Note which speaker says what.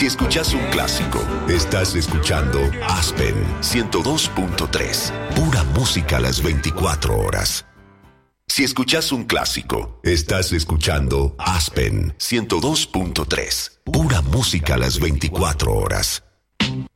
Speaker 1: Si escuchas un clásico, estás escuchando Aspen 102.3. Pura música a las 24 horas. Si escuchas un clásico, estás escuchando Aspen 102.3. Pura música a las 24 horas.